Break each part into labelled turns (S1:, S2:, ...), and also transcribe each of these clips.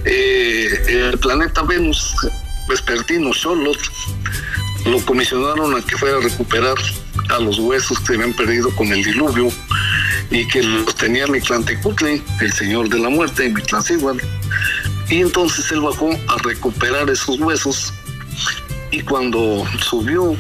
S1: el planeta Venus vespertino, Xolotl, lo comisionaron a que fuera a recuperar a los huesos que se habían perdido con el diluvio y que los tenía Mictlantecutli, el señor de la muerte, Mictlancíhuatl. Y entonces él bajó a recuperar esos huesos, y cuando subió,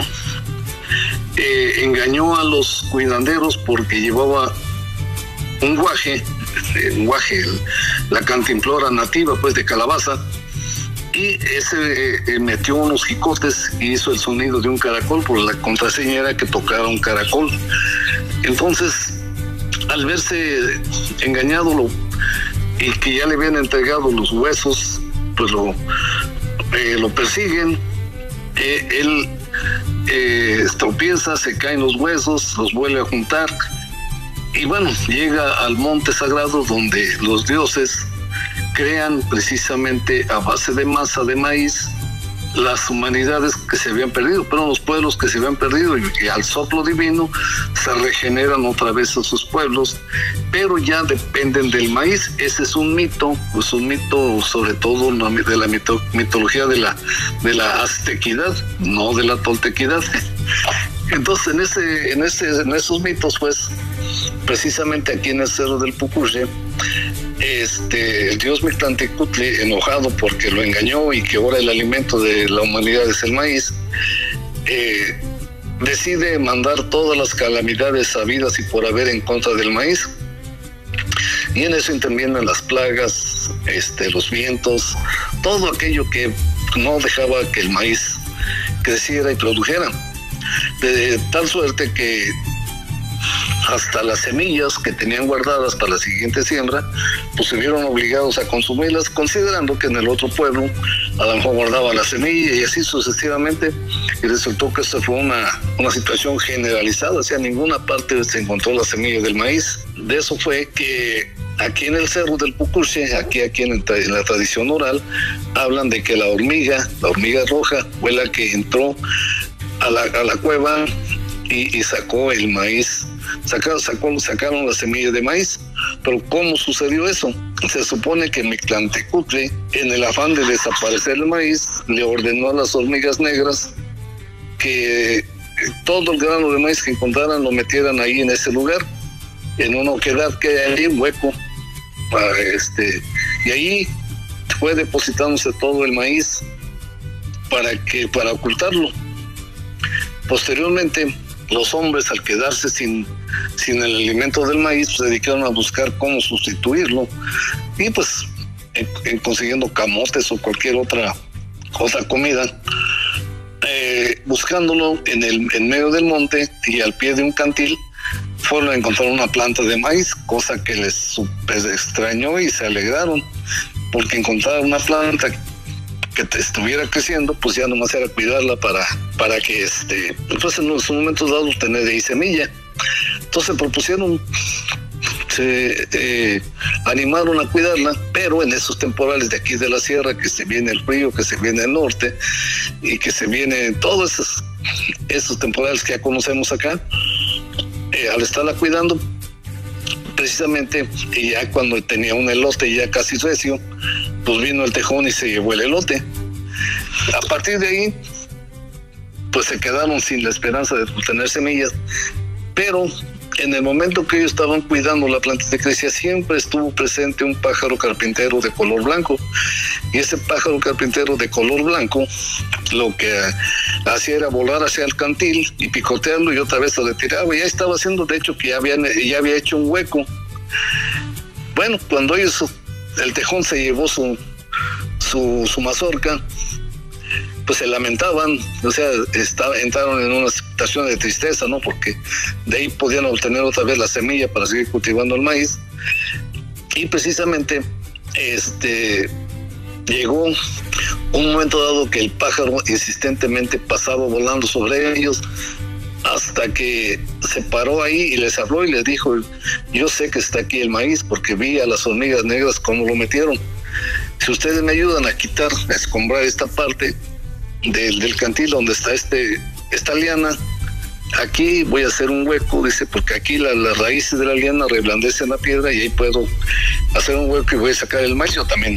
S1: engañó a los cuidanderos porque llevaba un guaje, la cantimplora nativa pues de calabaza, y ese metió unos jicotes y hizo el sonido de un caracol, porque la contraseña era que tocara un caracol. Entonces, al verse engañado y que ya le habían entregado los huesos, pues lo persiguen. Él tropieza, se caen los huesos, los vuelve a juntar, y bueno, llega al monte sagrado donde los dioses crean precisamente a base de masa de maíz las humanidades que se habían perdido, pero los pueblos que se habían perdido, y al soplo divino se regeneran otra vez a sus pueblos, pero ya dependen del maíz. Ese es un mito, pues un mito sobre todo de la mitología de la aztequidad, no de la toltequidad. Entonces en esos mitos, pues precisamente aquí en el Cerro del Pucurre, el dios Mictlantecutli, enojado porque lo engañó y que ahora el alimento de la humanidad es el maíz, decide mandar todas las calamidades habidas y por haber en contra del maíz. Y en eso intervienen las plagas, los vientos, todo aquello que no dejaba que el maíz creciera y produjera. De tal suerte que hasta las semillas que tenían guardadas para la siguiente siembra, pues se vieron obligados a consumirlas, considerando que en el otro pueblo a lo mejor guardaba la semilla, y así sucesivamente, y resultó que esa fue una situación generalizada. O sea, en ninguna parte se encontró la semilla del maíz. De eso fue que aquí en el Cerro del Pucurre, aquí en la tradición oral, hablan de que la hormiga roja, fue la que entró a la cueva y sacó el maíz. Sacaron la semilla de maíz. Pero ¿cómo sucedió eso? Se supone que Mictlantecutli, en el afán de desaparecer el maíz, le ordenó a las hormigas negras que todo el grano de maíz que encontraran lo metieran ahí en ese lugar, en una oquedad que hay ahí, un hueco, y ahí fue depositándose todo el maíz para ocultarlo. Posteriormente, los hombres, al quedarse sin el alimento del maíz, se dedicaron a buscar cómo sustituirlo, y pues en consiguiendo camotes o cualquier otra comida, buscándolo en medio del monte y al pie de un cantil, fueron a encontrar una planta de maíz, cosa que les extrañó y se alegraron, porque encontrar una planta que te estuviera creciendo, pues ya nomás era cuidarla para que pues en los momentos dados tener de ahí semilla. Entonces propusieron, se animaron a cuidarla, pero en esos temporales de aquí de la sierra, que se viene el frío, que se viene el norte, y que se vienen todos esos temporales que ya conocemos acá, al estarla cuidando, precisamente, y ya cuando tenía un elote ya casi recio, pues vino el tejón y se llevó el elote. A partir de ahí, pues se quedaron sin la esperanza de tener semillas, pero en el momento que ellos estaban cuidando la planta que crecía, siempre estuvo presente un pájaro carpintero de color blanco, y ese pájaro carpintero de color blanco lo que hacía era volar hacia el cantil y picotearlo, y otra vez lo retiraba. Ya estaba haciendo, de hecho, que ya había hecho un hueco. Bueno, cuando el tejón se llevó su mazorca, pues se lamentaban, o sea, entraron en una situación de tristeza, ¿no? Porque de ahí podían obtener otra vez la semilla para seguir cultivando el maíz. Y precisamente llegó un momento dado que el pájaro insistentemente pasaba volando sobre ellos, hasta que se paró ahí y les habló y les dijo: yo sé que está aquí el maíz porque vi a las hormigas negras cómo lo metieron. Si ustedes me ayudan a escombrar esta parte del cantil donde está esta liana, aquí voy a hacer un hueco, dice, porque aquí las raíces de la liana reblandecen la piedra, y ahí puedo hacer un hueco y voy a sacar el maíz. Yo también